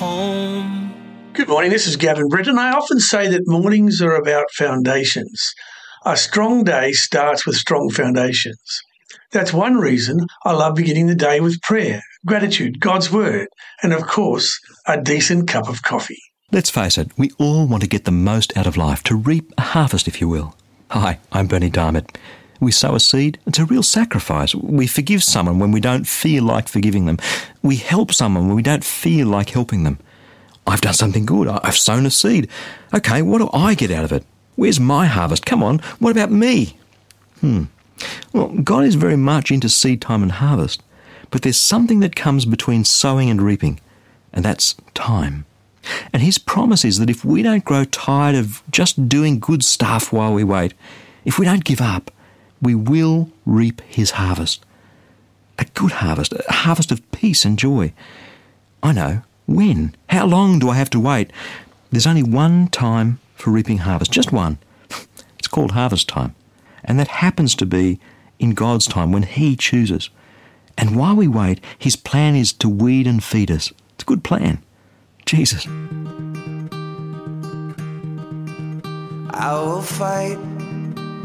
home. Good morning, this is Gavin Britton. I often say that mornings are about foundations. A strong day starts with strong foundations. That's one reason I love beginning the day with prayer, gratitude, God's word, and of course, a decent cup of coffee. Let's face it, we all want to get the most out of life, to reap a harvest, if you will. Hi, I'm Bernie Diamond. We sow a seed, it's a real sacrifice. We forgive someone when we don't feel like forgiving them. We help someone when we don't feel like helping them. I've done something good. I've sown a seed. Okay, what do I get out of it? Where's my harvest? Come on, what about me? Well, God is very much into seed time and harvest, but there's something that comes between sowing and reaping, and that's time. And his promise is that if we don't grow tired of just doing good stuff while we wait, if we don't give up, we will reap his harvest. A good harvest, a harvest of peace and joy. I know. When? How long do I have to wait? There's only one time for reaping harvest, just one. It's called harvest time. And that happens to be in God's time when he chooses. And while we wait, his plan is to weed and feed us. It's a good plan. Jesus. I will fight